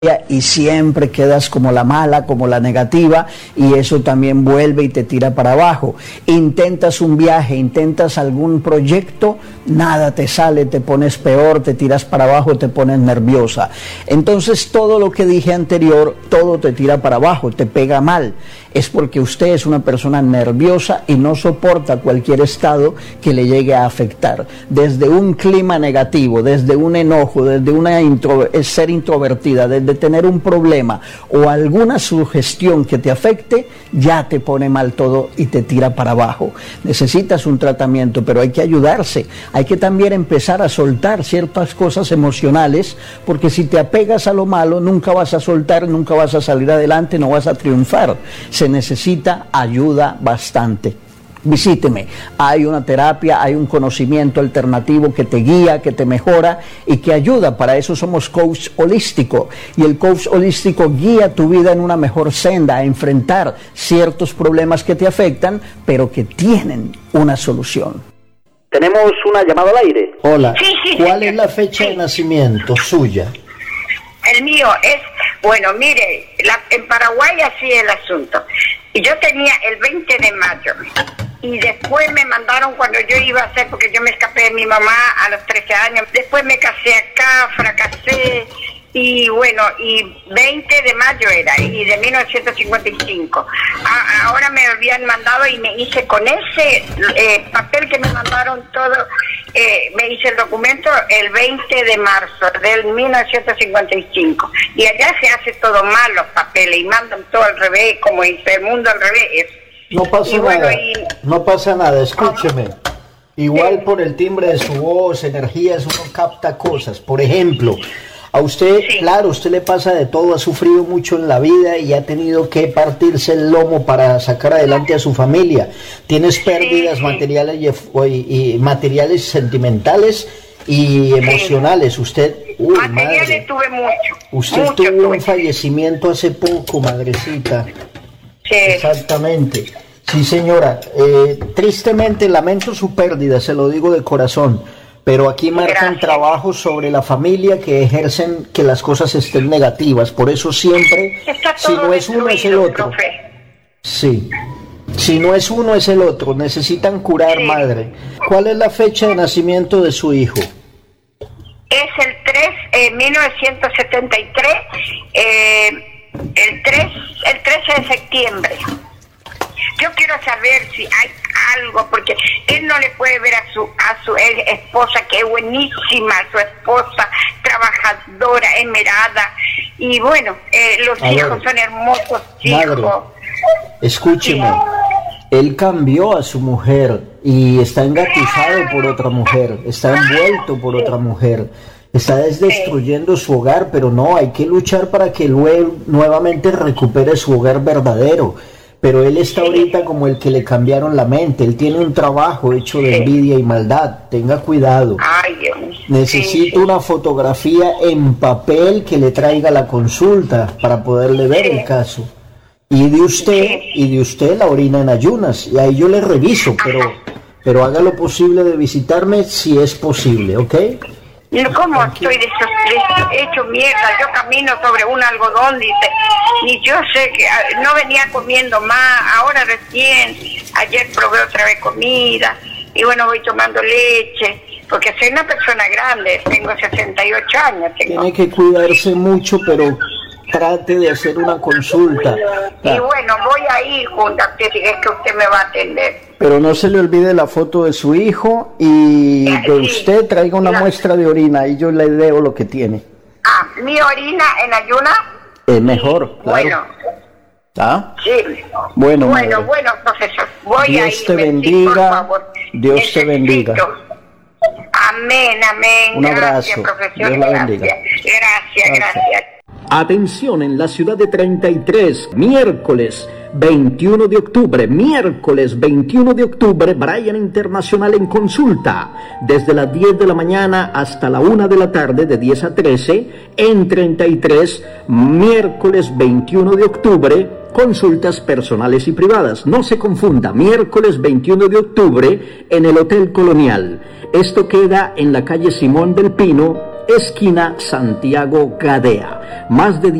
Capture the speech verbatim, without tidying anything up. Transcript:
y siempre quedas como la mala, como la negativa, y eso también vuelve y te tira para abajo. Intentas un viaje, intentas algún proyecto, nada te sale, te pones peor, te tiras para abajo, te pones nerviosa. Entonces todo lo que dije anterior, todo te tira para abajo, te pega mal. Es porque usted es una persona nerviosa y no soporta cualquier estado que le llegue a afectar. Desde un clima negativo, desde un enojo, desde una intro, ser introvertida, desde tener un problema o alguna sugestión que te afecte, ya te pone mal todo y te tira para abajo. Necesitas un tratamiento, pero hay que ayudarse. Hay que también empezar a soltar ciertas cosas emocionales, porque si te apegas a lo malo, nunca vas a soltar, nunca vas a salir adelante, no vas a triunfar. Se necesita ayuda bastante. Visíteme, hay una terapia, hay un conocimiento alternativo que te guía, que te mejora y que ayuda. Para eso somos coach holístico, y el coach holístico guía tu vida en una mejor senda, a enfrentar ciertos problemas que te afectan, pero que tienen una solución. Tenemos una llamada al aire. Hola, ¿cuál es la fecha de nacimiento suya? El mío es, bueno, mire, la, en Paraguay así es el asunto. Y yo tenía el veinte de mayo. Y después me mandaron cuando yo iba a hacer, porque yo me escapé de mi mamá a los trece años. Después me casé acá, fracasé. Y bueno, y veinte de mayo era, y de mil novecientos cincuenta y cinco. A, ahora me habían mandado y me hice con ese eh, papel que me mandaron todo, eh, me hice el documento el veinte de marzo del mil novecientos cincuenta y cinco. Y allá se hace todo mal los papeles y mandan todo al revés, como dice el mundo al revés. No pasa bueno, nada, y... no pasa nada, escúcheme. Igual sí. Por el timbre de su voz, energías, uno capta cosas. Por ejemplo, a usted, sí. Claro, usted le pasa de todo, ha sufrido mucho en la vida y ha tenido que partirse el lomo para sacar adelante a su familia. Tienes pérdidas sí, sí. materiales y, y, y materiales sentimentales y emocionales. Sí. Usted, uy, materiales madre, tuve mucho. Usted mucho tuvo tuve. un fallecimiento hace poco, madrecita. Sí. Exactamente. Sí, señora. Eh, tristemente lamento su pérdida, se lo digo de corazón. Pero aquí marcan trabajos sobre la familia que ejercen que las cosas estén negativas. Por eso siempre, si no es uno, es el otro. Profe. Sí. Si no es uno, es el otro. Necesitan curar, sí. Madre. ¿Cuál es la fecha de nacimiento de su hijo? Es el tres, eh, mil novecientos setenta y tres, eh, el, tres, el trece de septiembre. Yo quiero saber si hay algo, porque él no le puede ver a su a su esposa, que es buenísima, su esposa, trabajadora, esmerada, y bueno, eh, los a hijos ver, son hermosos hijos. Madre, escúcheme, sí. Él cambió a su mujer y está engatusado por otra mujer, está envuelto por otra mujer. Está destruyendo su hogar, pero no, hay que luchar para que luego nuevamente recupere su hogar verdadero. Pero él está ahorita como el que le cambiaron la mente. Él tiene un trabajo hecho de envidia y maldad. Tenga cuidado. Ay, Dios. Necesito sí. una fotografía en papel que le traiga la consulta para poderle ver sí. el caso. Y de usted, sí. y de usted la orina en ayunas. Y ahí yo le reviso, pero, pero haga lo posible de visitarme si es posible, ¿ok? ¿Cómo estoy de esos, de hecho mierda? Yo camino sobre un algodón, dice, y yo sé que no venía comiendo más, ahora recién, ayer probé otra vez comida, y bueno, voy tomando leche, porque soy una persona grande, tengo sesenta y ocho años. Tengo. Tiene que cuidarse mucho, pero trate de hacer una consulta. Y bueno, voy a ir junta, que es que usted me va a atender. Pero no se le olvide la foto de su hijo y de sí, usted traiga una la... muestra de orina y yo le leo lo que tiene. Ah, ¿mi orina en ayuna? Es mejor, sí. claro. Bueno. ¿Ah? Sí. Bueno, bueno, madre. bueno, profesor. Voy Dios a ir, te bendiga. por favor. Dios Necesito. te bendiga. Amén, amén. Un abrazo. Gracias, profesor. Dios la bendiga. Gracias, gracias. gracias. Atención, en la ciudad de treinta y tres, miércoles veintiuno de octubre, miércoles veintiuno de octubre, Brian Internacional en consulta, desde las diez de la mañana hasta la una de la tarde, de diez a trece, en treinta y tres, miércoles veintiuno de octubre, consultas personales y privadas. No se confunda, miércoles veintiuno de octubre en el Hotel Colonial. Esto queda en la calle Simón del Pino, esquina Santiago Gadea. Más de